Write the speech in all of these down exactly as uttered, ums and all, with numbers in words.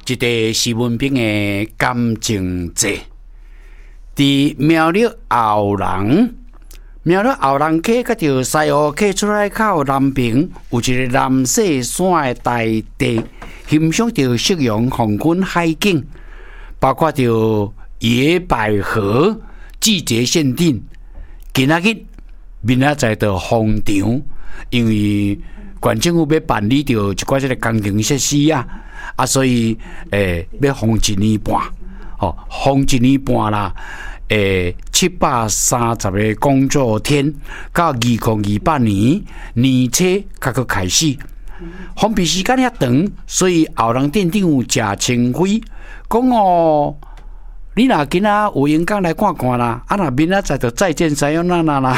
一个徐文彬的感情节。伫苗栗后人，苗栗后人溪甲着西湖溪出来口南边有一个南势山的大地，欣赏着夕阳黄昏海景，包括着野百合季节限定。今仔日明仔载的风场，因为县政府要办理着一寡这个工程设施啊，啊，所以诶、欸、要封一年半，哦，封一年半啦。诶，七百三十个工作天，到二零二八年年初才去开始。封闭时间遐长，所以后人店长谢清辉讲哦，你若今仔有闲工来看看啦，啊，若明仔载就再见西洋娜娜啦。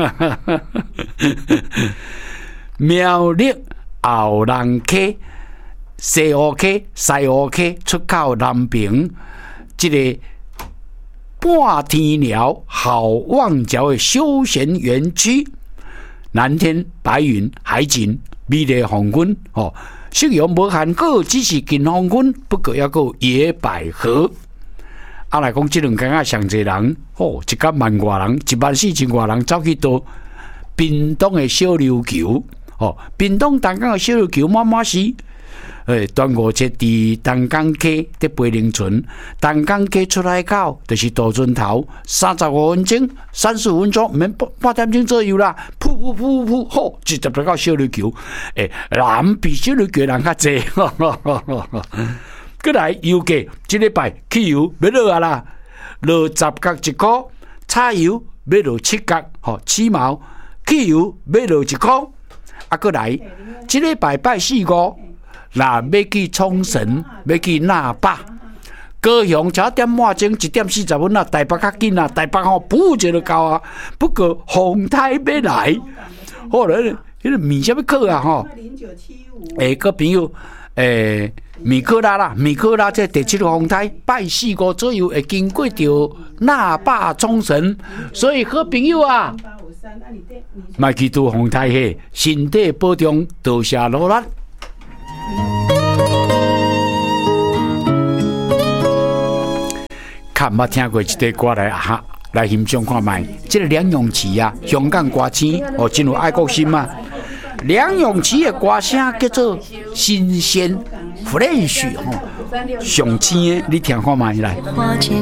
苗栗后人溪、西湖溪、西湖溪出口南平，这个。半天寮好望角的休闲园区，蓝天白云、海景、美丽黄昏，哦，夕阳无限个，只是近黄昏，不过还有野百合。啊，来讲，这两天啊，上侪人，哦，一甲万外人，一万四千外人走去到屏东的小琉球，哦，屏东东港的小琉球满满是。诶，端午节伫东港溪伫北宁村，东港溪出来口就是渡船头，三十五分钟、三十五分钟，免半半点钟左右啦。噗噗噗噗，好，直接来到小琉球。诶，人比小琉球人较济。过来油价，这礼拜汽油要落啊啦，落十角一块，柴油要落七角，吼七毛，汽油要落一块。啊，过来，这礼拜拜四五。那要去冲绳，要去那霸，高雄只点半钟，一点四十分啊！台北较紧啊，台北吼补一就到啊。不过风台要来，后来迄个米什么课啊吼？诶，个朋友诶，米克拉啦，米克拉这第七个风台，拜四五左右会经过着那霸冲绳，所以好朋友啊，莫去拄风台嘿，身体保重，多谢努力。看捌听过一个歌来哈，来欣赏看卖。这个梁咏琪啊，香港歌星哦，真有爱国心嘛。梁咏琪的歌声叫做新鲜 fresh 吼，上青的，你听看卖来。